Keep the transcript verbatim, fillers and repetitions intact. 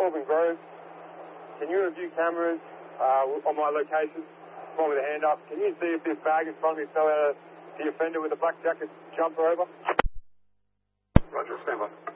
Auburn Grove. Can you review cameras uh, on my location? One with a hand up. Can you see if this bag in front of me fell out of the offender with a black jacket jumper over? Roger, stand by.